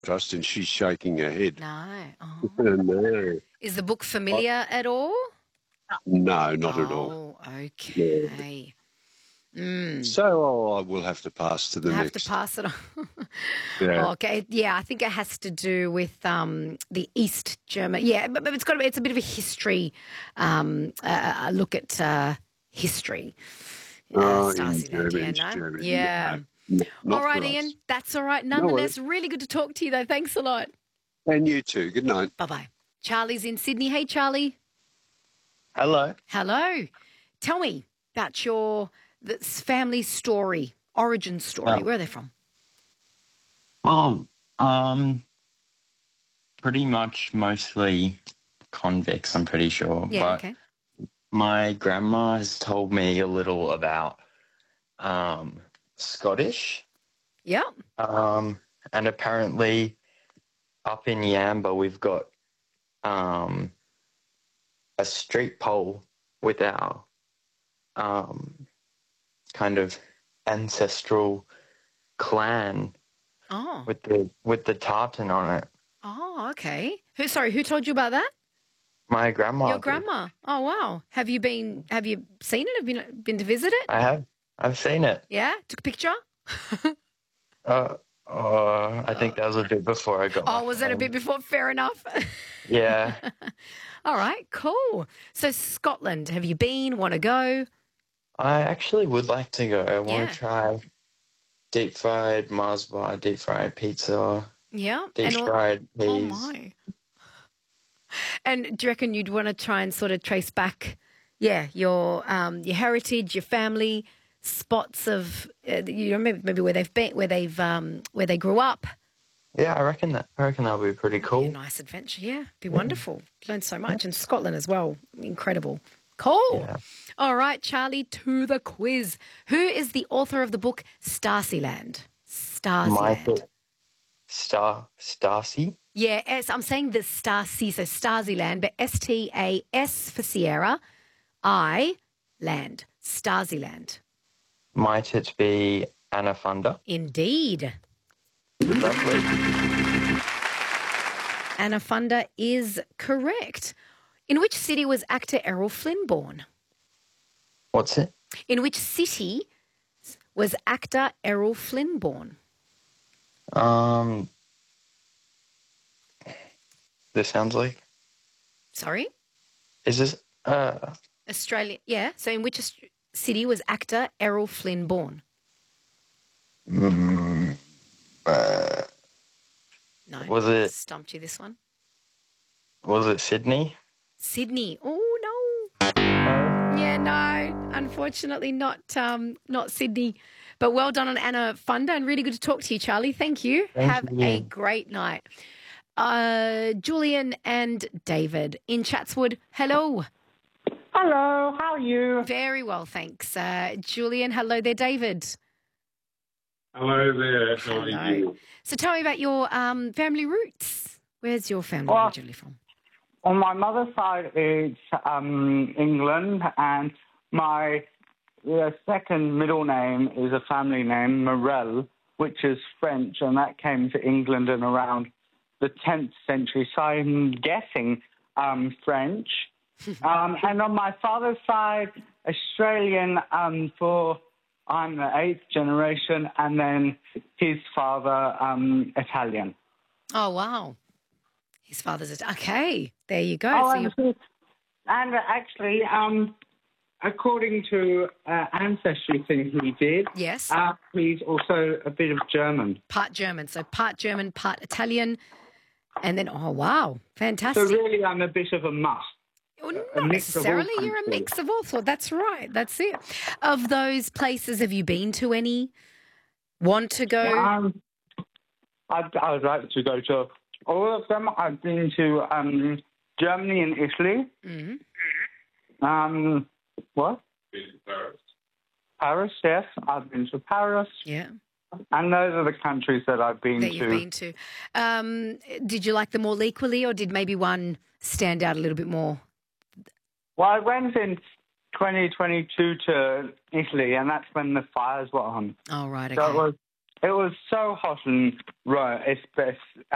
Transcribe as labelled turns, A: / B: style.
A: Trust, and she's shaking her head.
B: No. Oh.
A: No,
B: Is the book familiar at all?
A: no, not at all.
B: Oh,
A: No.
B: okay. Mm.
A: So I will have to pass to the
B: I have to
A: next.
B: pass it on.
A: Yeah.
B: Okay, yeah, I think it has to do with the East German. Yeah, but it's a bit of a history, a look at history.
A: In
B: Stasi-Land,
A: Germany,
B: yeah,
A: East
B: no?
A: Germany.
B: Yeah.
A: No,
B: All
A: not
B: right,
A: for
B: Ian,
A: us.
B: that's all right.
A: No
B: Nonetheless,
A: worries.
B: really good to talk to you, though. Thanks a lot.
A: And you too. Good night.
B: Bye-bye. Charlie's in Sydney. Hey, Charlie.
C: Hello.
B: Hello. Tell me about your family story, origin story.
C: Oh,
B: Where are they from?
C: well, pretty much mostly convicts, I'm pretty sure.
B: Yeah,
C: But
B: okay.
C: my grandma has told me a little about Scottish.
B: Yeah.
C: And apparently up in Yamba we've got a street pole with our kind of ancestral clan
B: Oh.
C: with the tartan on it.
B: Oh, okay. Who told you about that?
C: My grandma
B: Your
C: did.
B: grandma. Oh, wow. Have you seen it? Have you been to visit it?
C: I have. I've seen it.
B: Yeah? Took a picture?
C: I think that was a bit before I got my
B: Oh, was that a bit
C: phone.
B: before? Fair enough.
C: Yeah.
B: All right, cool. So Scotland, have you been? Want to go?
C: I actually would like to go. I want
B: Yeah.
C: to try deep fried Mars bar, deep fried pizza,
B: Yeah.
C: deep
B: And
C: fried
B: oh
C: peas.
B: my. And do you reckon you'd want to try and sort of trace back, yeah, your heritage, your family, spots of maybe where they've been, where they grew up?
C: Yeah, I reckon that'll be pretty
B: Be a
C: cool.
B: nice adventure, yeah. Be wonderful. Learn so much. And Scotland as well. Incredible. Cool.
C: Yeah.
B: All right, Charlie, to the quiz. Who is the author of the book Stasi-Land?
C: Michael
B: Stasi-Land.
C: Stacy?
B: Yeah, I'm saying the Stasi, so Stasi-Land, but S-T-A-S for Sierra, I, land. Stasi-Land.
C: Might it be Anna Funder?
B: Indeed.
C: Lovely.
B: Anna Funder is correct. In which city was actor Errol Flynn born?
C: What's it?
B: In which city was actor Errol Flynn born?
C: This sounds like.
B: Sorry?
C: Is this
B: Australia. Yeah. So in which city was actor Errol Flynn born?
C: mm, uh
B: No.
C: was it
B: Stumped you this one.
C: Sydney?
B: Sydney. Oh, no. Yeah, no. Unfortunately, not Sydney. But well done on Anna Funder and really good to talk to you, Charlie. Thank you.
C: Thank
B: Have
C: you.
B: a great night. Julian and David in Chatswood. Hello.
D: Hello, how are you?
B: Very well, thanks. Julian, hello there, David.
E: Hello there. How are
B: Hello.
E: you?
B: So tell me about your family roots. Where's your family
D: Well,
B: originally from?
D: On my mother's side, it's England, and my second middle name is a family name, Morel, which is French, and that came to England in around the 10th century, so I'm guessing French. And on my father's side, Australian, for I'm the 8th generation, and then his father, Italian.
B: Oh, wow. His father's... Okay, there you go.
D: Oh,
B: So
D: and actually, according to ancestry thing he did,
B: yes,
D: he's also a bit of German.
B: part German. So part German, part Italian. And then, oh, wow, fantastic.
D: So really, I'm a bit of a must.
B: Well,
D: a
B: not
D: mix of all
B: necessarily. You're a
D: countries.
B: mix of all sorts. That's right. That's it. Of those places, have you been to any? Want to go?
D: I would like to go to all of them. I've been to Germany and Italy.
B: Mm-hmm.
D: What?
E: Been to Paris?
D: Paris, yes. I've been to Paris.
B: Yeah.
D: And those are the countries that I've been
B: That
D: to.
B: you've been to. Did you like them all equally, or did maybe one stand out a little bit more?
D: Well, I went in 2022 to Italy, and that's when the fires were on.
B: Oh, right, okay.
D: So it was so hot and right. It's